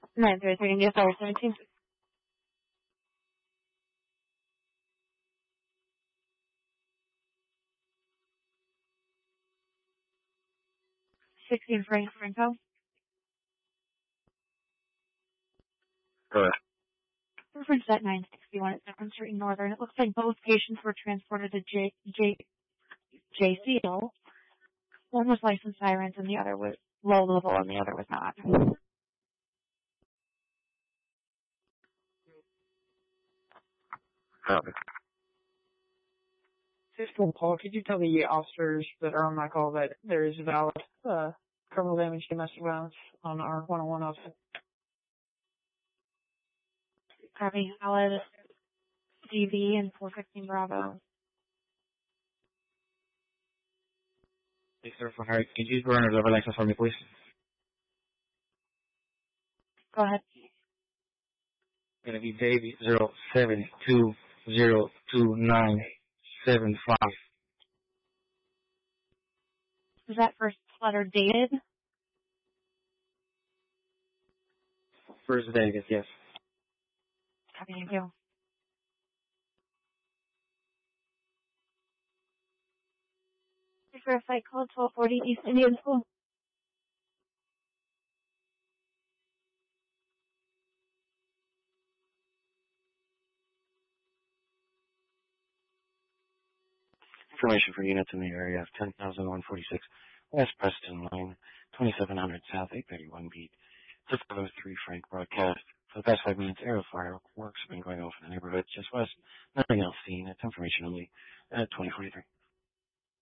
933 India Tower 17. 16 Franco. Correct. Reference at 961 at Severn Street Northern. It looks like both patients were transported to J Seal. One was licensed sirens and the other was low level and the other was not. Copy. Fiscal Paul, could you tell the officers that are on my call that there is valid criminal damage domestic violence on our 101 officer? Copy. Valid DV and 415 Bravo. Yes, sir, for Harry. Could you run over license for me, please? Go ahead. Gonna be Davey 072029575. Was that first letter dated? First Vegas, yes. Copy. Thank you. For a site called 1240 East Indian School. Information for units in the area of 10,146 West Preston Lane, 2700 South, 831 Beat. 603 Frank broadcast. For the past 5 minutes, aerial fireworks have been going off in the neighborhood just west. Nothing else seen. It's information only at 2043.